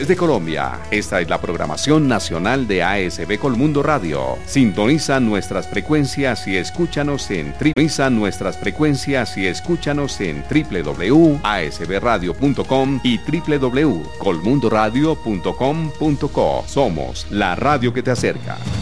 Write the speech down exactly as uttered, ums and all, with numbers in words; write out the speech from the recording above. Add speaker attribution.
Speaker 1: de Colombia. Esta es la programación nacional de A S B Colmundo Radio. Sintoniza nuestras frecuencias y escúchanos en Sintoniza nuestras frecuencias y escúchanos en w w w punto a s b radio punto com y w w w punto colmundoradio punto com punto co. Somos la radio que te acerca.